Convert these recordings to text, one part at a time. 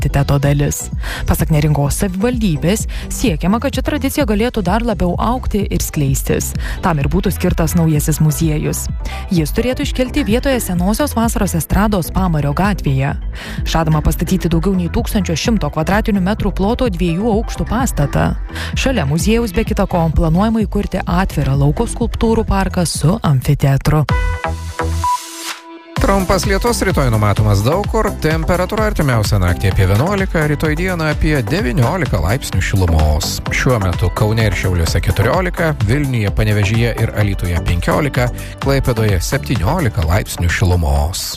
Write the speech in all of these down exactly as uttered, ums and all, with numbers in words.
identiteto dalis. Pasak Neringos savivaldybės, siekiama, kad ši tradicija galėtų dar labiau augti ir skleistis. Tam ir būtų skirtas naujasis muziejus. Jis turėtų iškelti vietoje senosios vasaros estrados Pamario gatvėje. Žadama pastatyti daugiau nei tūkstančio šimto kvadratinių metrų ploto dviejų aukštų pastatą. Šalia muziejaus be kita ko planuojama įkurti atvirą lauko skulptūrų parką su amfiteatru. Trumpas lietus rytoj numatomas daug kur, temperatūra artimiausią naktį apie vienuolika, rytoj dieną apie devyniolika laipsnių šilumos. Šiuo metu Kaune ir Šiauliuose keturiolika, Vilniuje, Panevėžyje ir Alytuje penkiolika, Klaipėdoje septyniolika laipsnių šilumos.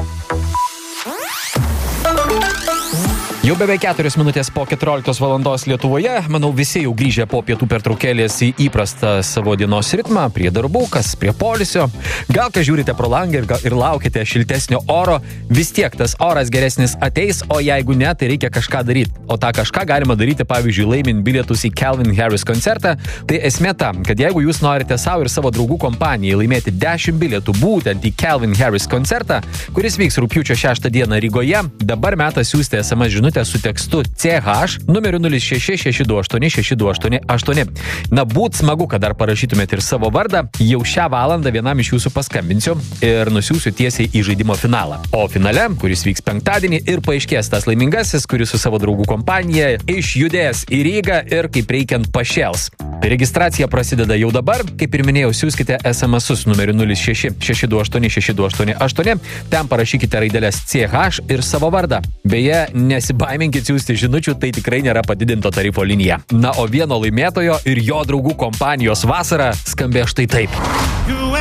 Jau beveik keturios minutės po keturioliktos valandos Lietuvoje. Manau, visi jau grįžę po pietų pertraukėlės į įprastą savo dienos ritmą, prie darbų, kas prie poilsio. Gal ką žiūrite pro langą ir, ir laukite šiltesnio oro, vis tiek tas oras geresnis ateis, o jeigu ne, tai reikia kažką daryti. O tą kažką galima daryti, pavyzdžiui, laimint bilietus į Calvin Harris koncertą. Tai esmė ta, kad jeigu jūs norite savo ir savo draugų kompanijai laimėti dešimt bilietų būtent į Calvin Harris koncertą, kuris vyks rugpjūčio šeštą dieną Rygoje, dabar metas siųsti es em es žinutę su tekstu C H numeriu nulis šeši šeši du aštuoni šeši du aštuoni aštuoni. Na, būt smagu, kad dar parašytumėte ir savo vardą. Jau šią valandą vienam iš jūsų paskambinsiu ir nusiųsiu tiesiai į žaidimo finalą. O finale, kuris vyks penktadienį, ir paaiškės tas laimingasis, kuris su savo draugų kompanija išjudės į Rygą ir kaip reikiant pašėls. Registracija prasideda jau dabar. Kaip ir minėjau, siųskite es em esus numeriu nulis šeši šeši du aštuoni šeši du aštuoni aštuoni. Ten parašykite raideles C H ir savo vardą. Beje, nesibaiminkit siųsti žinučių, tai tikrai nėra padidinto tarifo linija. Na, o vieno laimėtojo ir jo draugų kompanijos vasara skambė štai taip.